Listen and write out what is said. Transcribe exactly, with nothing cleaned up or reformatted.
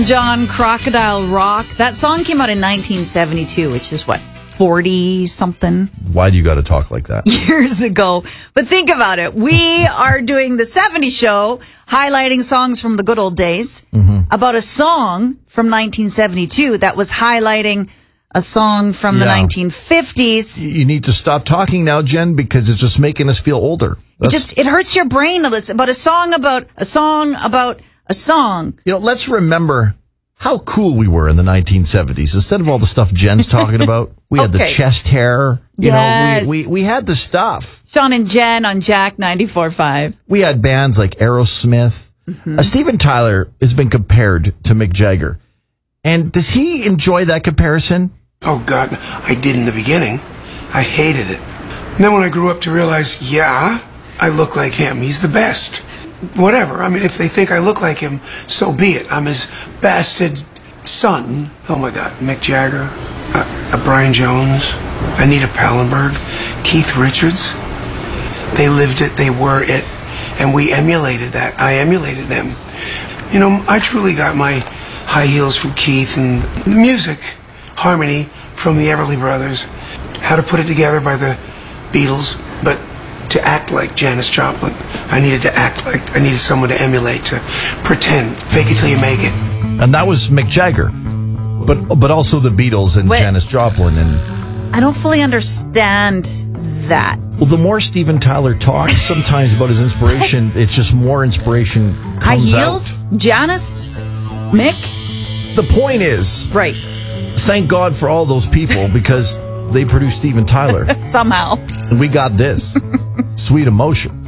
John, Crocodile Rock. That song came out in nineteen seventy-two, which is what, forty-something Why do you got to talk like that? years ago. But think about it. We are doing the seventies show, highlighting songs from the good old days, mm-hmm. about a song from nineteen seventy-two that was highlighting a song from yeah. the nineteen fifties. You need to stop talking now, Jen, because it's just making us feel older. That's... It just it hurts your brain. It's about a song about a song about a song. You know, let's remember how cool we were in the nineteen seventies. Instead of all the stuff Jen's talking about, we okay. had the chest hair. You yes. know, we, we, we had the stuff. Sean and Jen on Jack ninety-four point five. We had bands like Aerosmith. Mm-hmm. Uh, Steven Tyler has been compared to Mick Jagger. And does he enjoy that comparison? Oh, God, I did in the beginning. I hated it. And then when I grew up to realize, yeah, I look like him. He's the best. Whatever. I mean, if they think I look like him, so be it. I'm his bastard son. Oh, my God. Mick Jagger, uh, uh, Brian Jones, Anita Pallenberg, Keith Richards. They lived it. They were it. And we emulated that. I emulated them. You know, I truly got my high heels from Keith and the music. Harmony from the Everly Brothers, How to Put It Together by the Beatles, but to act like Janis Joplin, I needed to act like, I needed someone to emulate, to pretend, fake it till you make it. And that was Mick Jagger, but but also the Beatles and Wait, Janis Joplin. And I don't fully understand that. Well, the more Steven Tyler talks sometimes about his inspiration, it's just more inspiration comes High heels? out. Janis? Mick? The point is... Right. Thank God for all those people because they produced Steven Tyler. Somehow. And we got this. Sweet Emotion.